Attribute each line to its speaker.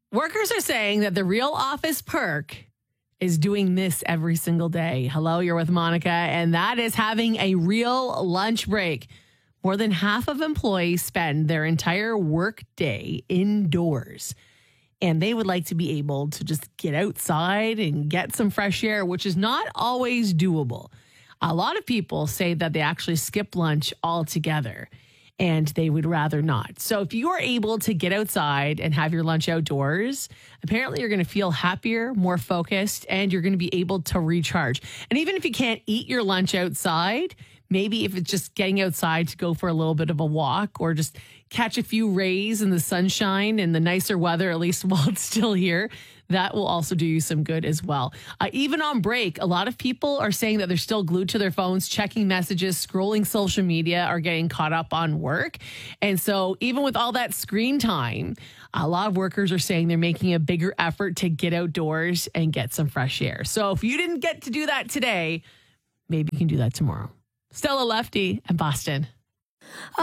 Speaker 1: Workers are saying that the real office perk is doing this every single day. Hello, you're with Monica, and that is having a real lunch break. More than half of employees spend their entire work day indoors, and they would like to be able to just get outside and get some fresh air, which is not always doable. A lot of people say that they actually skip lunch altogether, and they would rather not. So if you are able to get outside and have your lunch outdoors, apparently you're going to feel happier, more focused, and you're going to be able to recharge. And even if you can't eat your lunch outside, maybe if it's just getting outside to go for a little bit of a walk or just catch a few rays in the sunshine and the nicer weather, at least while it's still here, that will also do you some good as well. Even on break, a lot of people are saying that they're still glued to their phones, checking messages, scrolling social media, or getting caught up on work. And so even with all that screen time, a lot of workers are saying they're making a bigger effort to get outdoors and get some fresh air. So if you didn't get to do that today, maybe you can do that tomorrow. Stella Lefty and Boston.